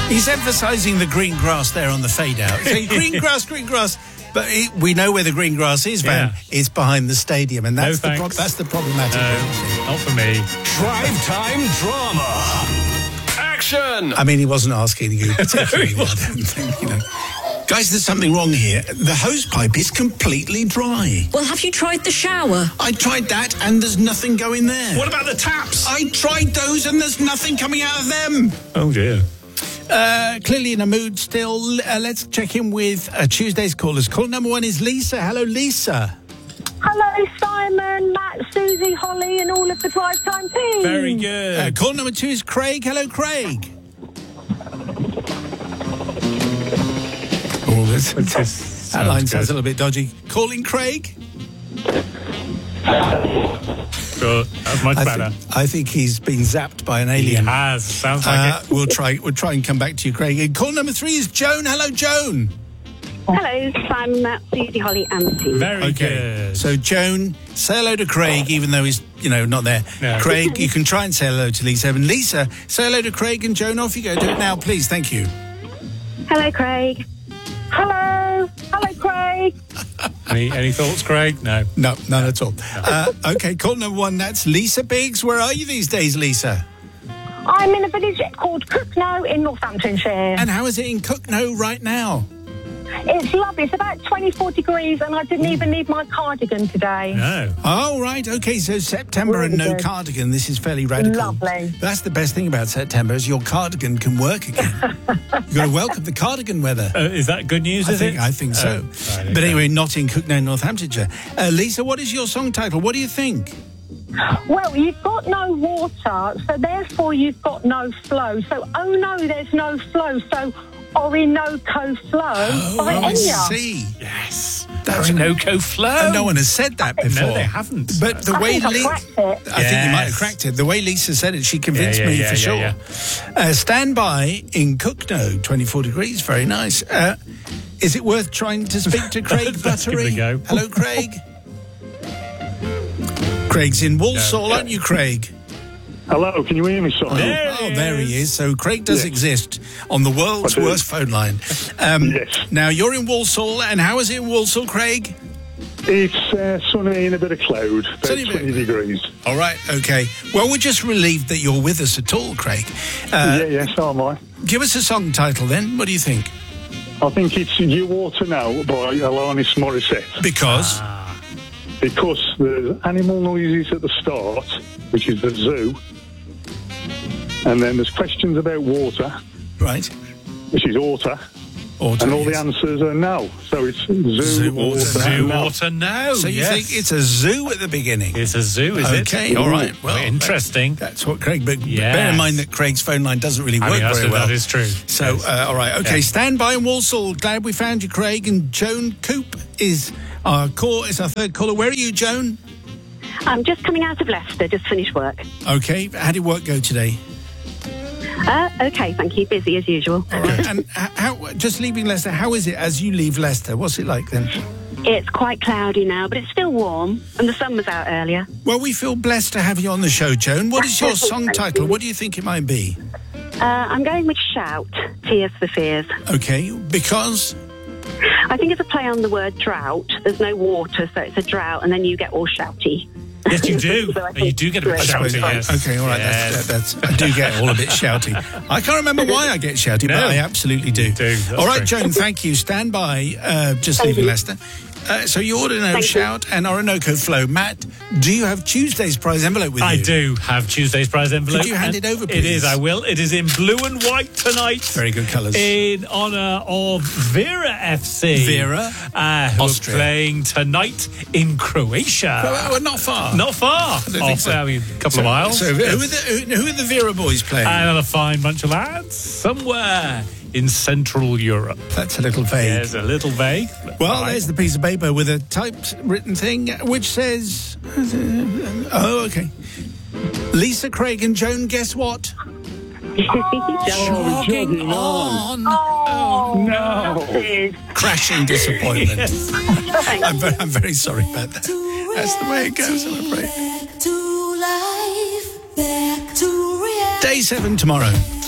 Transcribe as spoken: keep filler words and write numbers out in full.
He's emphasising the green grass there on the fade out. Saying green grass, green grass. But it, we know where the green grass is, Van. Yeah. It's behind the stadium, and that's no the pro- that's the problematic. No, not for me. Drive time drama. Action. I mean, he wasn't asking you particularly. I don't think, you know. Guys, there's something wrong here. The hose pipe is completely dry. Well, have you tried the shower? I tried that, and there's nothing going there. What about the taps? I tried those, and there's nothing coming out of them. Oh dear. Uh, clearly in a mood still. Uh, let's check in with uh, Tuesday's callers. Call number one is Lisa. Hello, Lisa. Hello, Simon, Matt, Susie, Holly, and all of the Drive Time team. Very good. Uh, call number two is Craig. Hello, Craig. Oh, this, that line sounds a little bit dodgy. Calling Craig. Good. That's much I better. Think, I think he's been zapped by an alien. He has. Sounds like uh, it. We'll try. We'll try and come back to you, Craig. And call number three is Joan. Hello, Joan. Hello, Simon, Matt, Susie, Holly, and the team. Very okay. good. So, Joan, say hello to Craig, even though he's, you know, not there. No. Craig, you can try and say hello to Lisa. And Lisa, say hello to Craig, and Joan, off you go. Do it now, please. Thank you. Hello, Craig. Hello. Hello, Craig. Any, any thoughts, Craig? No. No, none at all. Uh, okay, call number one, that's Lisa Biggs. Where are you these days, Lisa? I'm in a village called Cooknow in Northamptonshire. And how is it in Cooknow right now? It's lovely. It's about twenty-four degrees, and I didn't even need my cardigan today. No. Oh, right. Okay, so September Really and no good. cardigan. This is fairly radical. Lovely. That's the best thing about September is your cardigan can work again. You've got to welcome the cardigan weather. Uh, is that good news, I is think, it? I think so. Oh, right, okay. But anyway, not in Cooknow, Northamptonshire. Uh, Lisa, what is your song title? What do you think? Well, you've got no water, so therefore you've got no flow. So, oh no, there's no flow. So, Orinoco Flow Oh, by I Enya. see. Yes. That's Orinoco Flow. Uh, no one has said that before. No, they haven't. But the I way think I Lisa, cracked it. I think you might have Yes. cracked it. The way Lisa said it, she convinced Yeah, yeah, me yeah, for yeah, sure. Uh, stand by in Cooknow, twenty-four degrees, very nice. Uh, is it worth trying to speak to Craig Let's give it a Buttery? go. Hello, Craig. Craig's in Walsall, aren't you, Craig? Hello, can you hear me, sorry? There Oh, he there is. he is. So Craig does Yes. exist on the world's I do. worst phone line. Um, Yes. Now, you're in Walsall, and how is it in Walsall, Craig? It's uh, sunny and a bit of cloud, about Sunny and a bit- twenty degrees. All right, okay. Well, we're just relieved that you're with us at all, Craig. Uh, yeah, yeah, so am I. Give us a song title then. What do you think? I think it's You Water Now by Alanis Morissette. Because... Because there's animal noises at the start, which is the zoo, and then there's questions about water, Right. which is water, Auto, and all the yes. answers are no. So it's zoo, Zoo, water, water, Zoo, no. water, no. So you yes. think it's a zoo at the beginning? It's a zoo, is it? Okay, all right. Well, interesting. That's what Craig... But Yes. bear in mind that Craig's phone line doesn't really I work mean, that's, very well. that is true. So, Yes. uh, all right. Okay, Yeah. stand by in Walsall. Glad we found you, Craig. And Joan Coop is our call. Is our third caller. Where are you, Joan? I'm just coming out of Leicester, just finished work. Okay. How did work go today? Uh, okay, thank you. Busy as usual. All right. And h- how? Just leaving Leicester. How is it as you leave Leicester? What's it like then? It's quite cloudy now, but it's still warm, and the sun was out earlier. Well, we feel blessed to have you on the show, Joan. What is your song Thank title? you. What do you think it might be? Uh, I'm going with Shout, Tears for Fears. Okay, because I think it's a play on the word drought. There's no water, so it's a drought, and then you get all shouty. Yes, you do. So I you think do get a bit it's shouty, great. yes. okay, all right. Yes. That's, that's I do get all a bit shouty. I can't remember why I get shouty, but No. I absolutely do. You do, that's All right, true. Joan. Thank you. Stand by. Uh, just Thank leaving you. Leicester. Uh, so you order no Thank you. shout and Orinoco Flow. Matt, do you have Tuesday's prize envelope with I you? do have Tuesday's prize envelope. Could you hand and it over, It please? is, I will. It is in blue and white tonight. Very good colours. In honour of Vera F C. Vera? Uh, who Austria. are playing tonight in Croatia. Well, well, not far. Not far. don't think Off, so. I mean, a couple So- of miles. So who are, the, who, who are the Vera boys playing? And a fine bunch of lads somewhere in Central Europe. That's a little vague. There's a little vague. Well, Right. there's the piece of paper with a typed written thing which says, oh, okay. Lisa, Craig and Joan, guess what? Oh, jogging on. Oh, No. Crashing disappointment. Yes. I'm, very, I'm very sorry about that. That's the way it goes, I'm afraid. Back to life, back to reality. Day seven tomorrow.